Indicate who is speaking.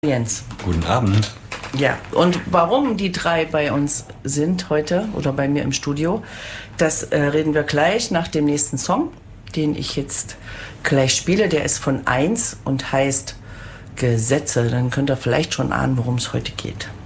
Speaker 1: Jens.
Speaker 2: Guten Abend.
Speaker 1: Ja, und warum die drei bei uns sind heute oder bei mir im Studio, das reden wir gleich nach dem nächsten Song, den ich jetzt gleich spiele. Der ist von 1 und heißt Gesetze. Dann könnt ihr vielleicht schon ahnen, worum es heute geht.